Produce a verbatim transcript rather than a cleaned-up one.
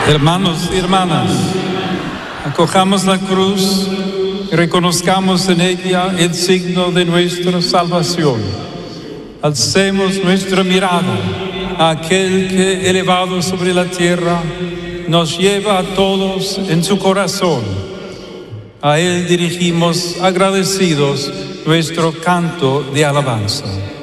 Hermanos y hermanas, acojamos la cruz y reconozcamos en ella el signo de nuestra salvación. Alcemos nuestra mirada a aquel que, elevado sobre la tierra, nos lleva a todos en su corazón. A él dirigimos agradecidos nuestro canto de alabanza.